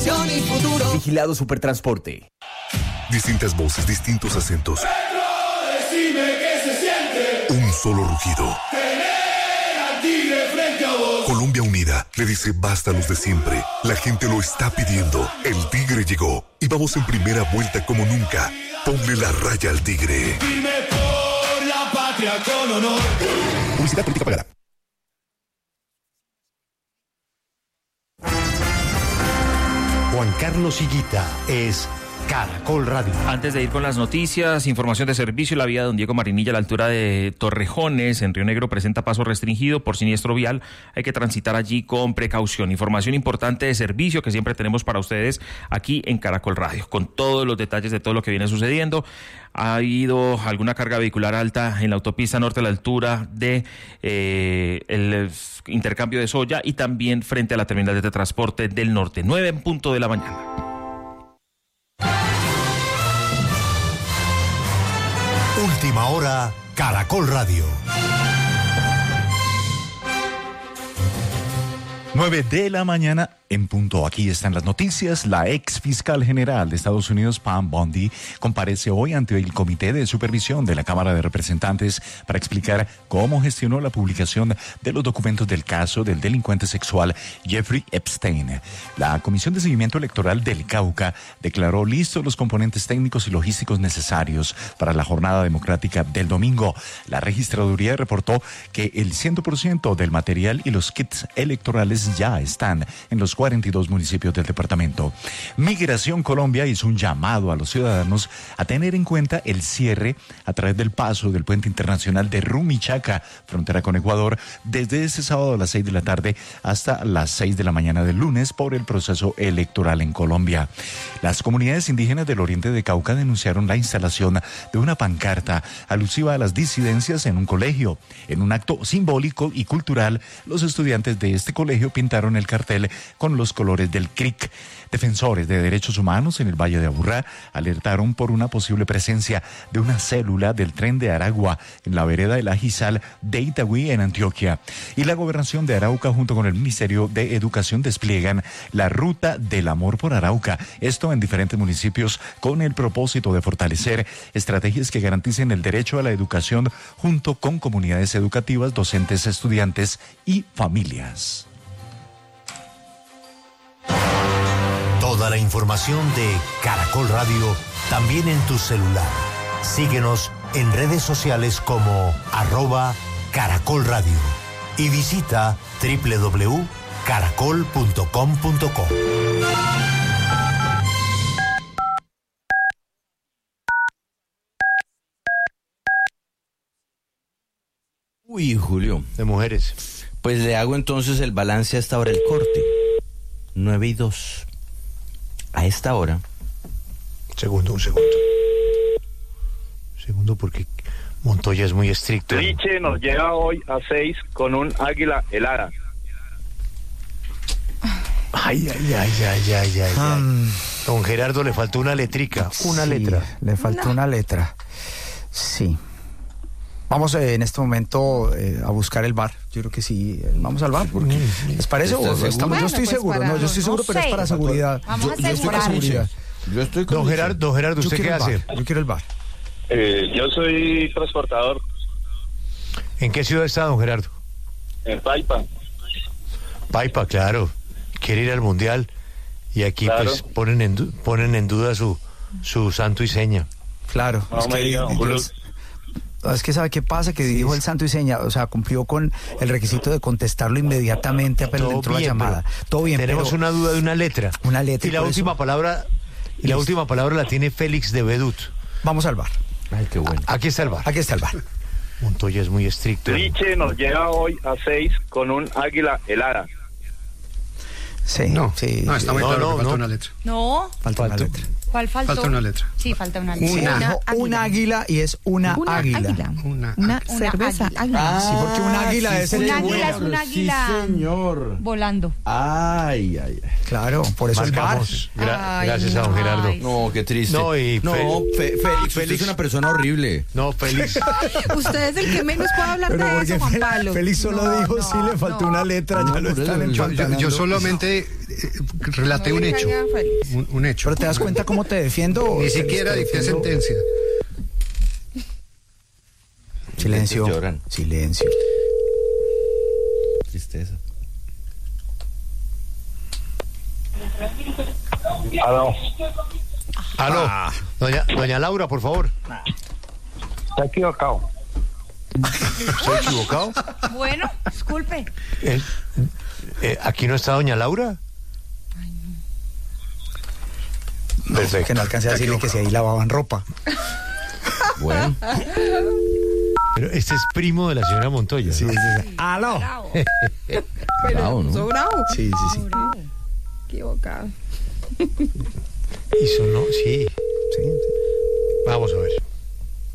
tradición y futuro. Vigilado Supertransporte. Distintas voces, distintos acentos. Decime qué se siente. Un solo rugido. Tener al tigre frente a vos. Colombia unida le dice basta a los de siempre. La gente lo está pidiendo. El tigre llegó y vamos en primera vuelta como nunca. Ponle la raya al tigre. Firme por la patria con honor. Publicidad política pagada. Juan Carlos Higuita es Caracol Radio. Antes de ir con las noticias, información de servicio, la vía de don Diego Marinilla a la altura de Torrejones, en Río Negro, presenta paso restringido por siniestro vial. Hay que transitar allí con precaución. Información importante de servicio que siempre tenemos para ustedes aquí en Caracol Radio, con todos los detalles de todo lo que viene sucediendo. Ha habido alguna carga vehicular alta en la autopista norte a la altura de el intercambio de Soya y también frente a la terminal de transporte del norte. 9:00 a.m. Última hora, Caracol Radio. 9:00 a.m. en punto. Aquí están las noticias. La ex fiscal general de Estados Unidos, Pam Bondi, comparece hoy ante el Comité de Supervisión de la Cámara de Representantes para explicar cómo gestionó la publicación de los documentos del caso del delincuente sexual Jeffrey Epstein. La Comisión de Seguimiento Electoral del Cauca declaró listos los componentes técnicos y logísticos necesarios para la jornada democrática del domingo. La registraduría reportó que el 100% del material y los kits electorales ya están en los 42 municipios del departamento. Migración Colombia hizo un llamado a los ciudadanos a tener en cuenta el cierre a través del paso del puente internacional de Rumichaca, frontera con Ecuador, desde este sábado a las 6 de la tarde hasta las 6 de la mañana del lunes por el proceso electoral en Colombia. Las comunidades indígenas del oriente de Cauca denunciaron la instalación de una pancarta alusiva a las disidencias en un colegio. En un acto simbólico y cultural, los estudiantes de este colegio pintaron el cartel con los colores del CRIC. Defensores de derechos humanos en el Valle de Aburrá alertaron por una posible presencia de una célula del tren de Aragua en la vereda del Ajizal de Itagüí, en Antioquia. Y la gobernación de Arauca junto con el Ministerio de Educación despliegan la Ruta del Amor por Arauca. Esto en diferentes municipios con el propósito de fortalecer estrategias que garanticen el derecho a la educación junto con comunidades educativas, docentes, estudiantes y familias. Toda la información de Caracol Radio también en tu celular. Síguenos en redes sociales como @Caracol Radio y visita www.caracol.com.co. Uy, Julio. De mujeres. Pues le hago entonces el balance hasta ahora, el corte. 9:02. A esta hora. Un segundo porque Montoya es muy estricto. Liche nos llega hoy a 6 con un águila helada. Ay. Don Gerardo, le faltó una letrica, letra. Le faltó una letra. Sí. Vamos en este momento a buscar el bar. Yo creo que sí, vamos al bar. Porque, ¿les parece? Yo estoy seguro, no, yo estoy seguro, pero es para seguridad. Vamos a asegurar. Yo estoy con Don Gerardo, ¿usted qué hace? Yo quiero el bar. Yo soy transportador. ¿En qué ciudad está, don Gerardo? En Paipa. Paipa, claro. Quiere ir al Mundial y aquí claro. Pues ponen en duda su santo y seña. Claro. Es que ¿sabe qué pasa? Que dijo el santo y seña, o sea, cumplió con el requisito de contestarlo inmediatamente apenas le entró la llamada. Todo bien, tenemos una duda de una letra. Una letra. Y la última palabra la tiene Félix de Bedut. Vamos al bar. Ay, qué bueno. Aquí está el bar. Montoya es muy estricto. Liche nos llega hoy a 6 con un águila helada. Sí. No, está muy claro que falta una letra. No. Falta una letra. ¿Cuál faltó? Falta una letra. Sí, falta una letra. Un águila y es una águila. Una cerveza águila. Sí, porque un águila es el águila es un águila. Sí, señor. Volando. Ay. Claro, por eso el bar. Gracias a don Gerardo. No, qué triste. Félix es una persona horrible. No, Félix. Usted es el que menos puede hablar de eso, Juan Pablo. Félix solo dijo sí le faltó una letra, ya lo están empantanando. Yo solamente relaté un hecho. Un hecho. ¿Pero te das cuenta cómo te defiendo? Ni siquiera dicté sentencia. Silencio. Lloran. Silencio. Tristeza. Aló. Doña Laura, por favor. Está equivocado. ¿Estoy equivocado? Bueno, disculpe. ¿Aquí no está doña Laura? Perfecto. Que no alcancé a decirle que si ahí lavaban ropa. Bueno. Pero este es primo de la señora Montoya. Sí, ¿no? sí. ¡Aló! Bravo, ¿no? ¿Bravo? Sí, sí, sí. Equivocado. Y sonó, sí. Sí, sí. Vamos a ver.